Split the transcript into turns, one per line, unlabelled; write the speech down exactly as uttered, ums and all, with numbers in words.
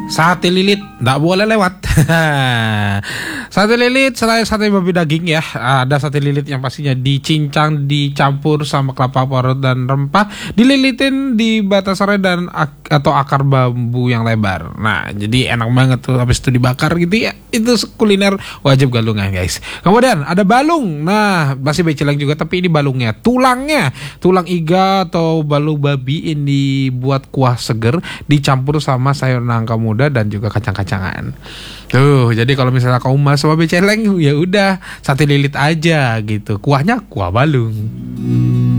Sate lilit nggak boleh lewat. Sate lilit selain sate babi daging ya, ada sate lilit yang pastinya dicincang, dicampur sama kelapa parut dan rempah, dililitin di batang serai dan ak- atau akar bambu yang lebar. Nah, jadi enak banget tuh, habis itu dibakar gitu ya. Itu kuliner wajib Galungan guys. Kemudian ada balung. Nah, masih beceleng juga tapi ini balungnya, tulangnya, tulang iga atau balung babi ini buat kuah seger dicampur sama sayur nangka muda dan juga kacang-kacangan. Tuh, jadi kalau misalnya kamu mas sama beceleng ya udah sate lilit aja gitu. Kuahnya kuah balung.